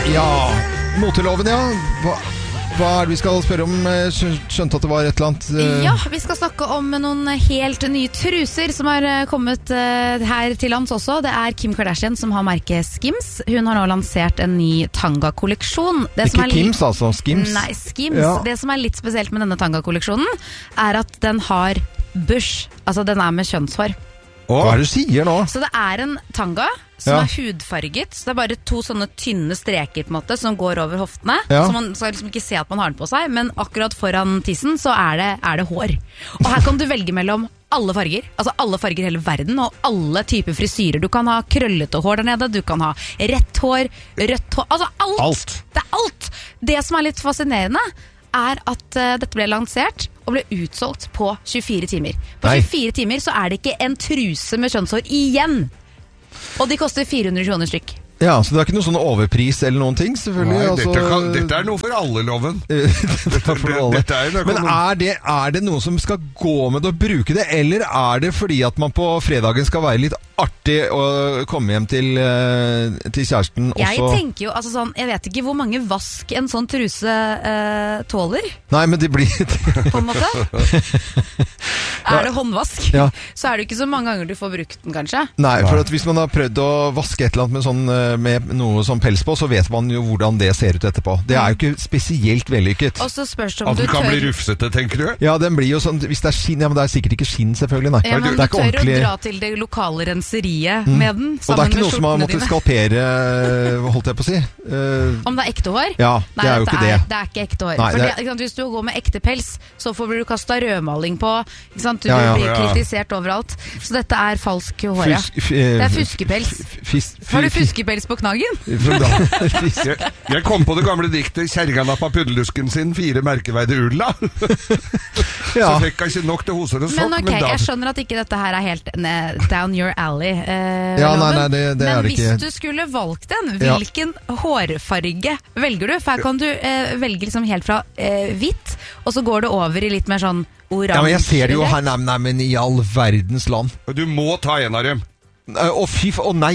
Ja, moteloven, ja. Hva er det vi skal spørre om? Skjønte at det var et eller annet Ja, vi skal snakke om noen helt nye truser som har kommet her til lands også. Det er Kim Kardashian som har merket Skims. Hun har nå lansert en ny tanga-kolleksjon. Ikke Kims, altså. Skims. Nei, Skims. Ja. Det som er litt spesielt med denne tanga-kolleksjonen, er at den har bush. Altså, den er med kjønnshår. Hva er det du sier nå? Så det er en tanga som er hudfarget. Så det er bare to sånne tynne streker på en måte som går over hoftene. Så man skal liksom ikke se at man har den på seg, men akkurat foran tissen så er det hår. Og her kan du velge mellom alle farger. Altså alle farger i hele verden, og alle typer frisyrer. Du kan ha krøllete hår der nede, du kan ha rett hår, rødt hår. Altså alt. Det er alt. Det som er litt fascinerende er at dette ble lansert og ble utsolgt på 24 timer. På 24 timer så er det ikke en truse med kjønnshår igjen. Og de koster 400 kroner stykk. Ja, så det er ikke noe sånn overpris eller noen ting, selvfølgelig. Nei, dette er noe for alle, loven. Men er det noen som skal gå med det og bruke det, eller er det fordi at man på fredagen skal være litt artig og komme hjem til kjæresten også? Jeg tenker jo, altså sånn, jeg vet ikke hvor mange vask en sånn truse tåler. Nei, men det blir på en måte. Er det håndvask, så er det ikke så mange ganger du får brukt den, kanskje. Nei, for at hvis man har prøvd å vaske et eller annet med noe som pels på, så vet man jo hvordan det ser ut etterpå. Det er jo ikke spesielt vellykket. Og så spørs det om at du kan bli rufsete, tenker du? Ja, den blir jo sånn, hvis det er skinn, men det er sikkert ikke skinn selvfølgelig, nei. Ja, men det er du tør å dra til det lokale renseriet med den, og det er ikke noe som har måttet skalpere, holdt jeg på å si. Om det er ekte hår? Ja, det er jo ikke det. Det er ikke ekte hår. For hvis du går med ekte pels, så får du kastet rødmaling på, ikke sant? Du blir kritisert overalt. Så dette er falsk hår, det er fuskepels. Har du fuskepels på knaggen? Jeg kom på det gamle diktet Kjerringa nappa puddelusken sin 4 merkeveide ulla. Så fikk jeg ikke nok til hoser og sokk. Men ok, jeg skjønner at ikke dette her er helt down your alley. Nei, det er det ikke. Men hvis du skulle valgt den, hvilken hårfarge velger du? For her kan du velge liksom helt fra hvitt, og så går det over i litt mer sånn oransje. Ja, men jeg ser det jo her, nei, men i all verdens land. Du må ta en av dem. Nei. Å fy,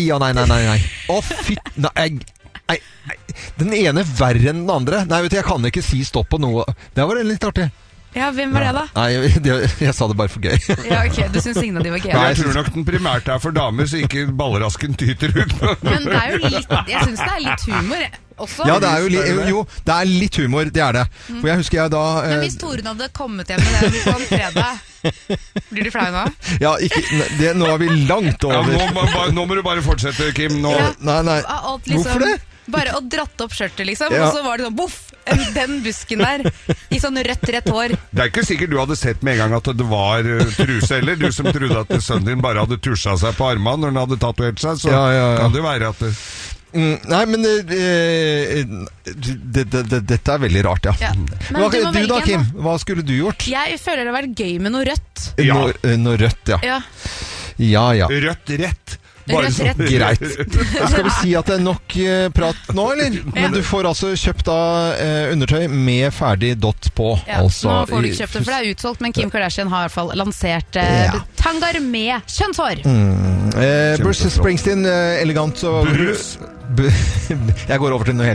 nei. Den ene verre enn den andre. Nei, vet du, jeg kan ikke si stopp på noe. Det var litt artig. Ja, hvem var det da? Nei, jeg sa det bare for gøy. Ja, ok, du synes ingen av de var gøy. Jeg tror nok den primært er for damer, så ikke ballerasken tyter ut. Men det er jo litt, jeg synes det er litt humor også. Ja, det er jo det er litt humor, det er det. For jeg husker jeg da Men hvis Toren hadde kommet hjem med den på en fredag, blir du flau nå? Ja, nå er vi langt over. Ja, nå må du bare fortsette, Kim. Nå. Nei. Hvorfor det? Bare å dratt opp skjørtet, liksom, og så var det sånn, boff, den busken der, i sånn rødt hår. Det er ikke sikkert du hadde sett med en gang at det var truse, eller du som trodde at sønnen din bare hadde tusjet seg på armene når han hadde tatovert seg, så kan det være at det... Nei, men dette er veldig rart, ja. Du da, Kim? Hva skulle du gjort? Jeg føler det har vært gøy med noe rødt. Noe rødt, ja. Rødt rett. Greit. Skal vi si at det er nok prat nå, eller? Men du får altså kjøpt da undertøy med ferdig dot på. Altså, nå får du ikke kjøpt det, for det er utsolgt, men Kim Kardashian har i hvert fall lansert tangar med kjønnshår. Bruce Springsteen, elegant og... Jeg går over til noe helt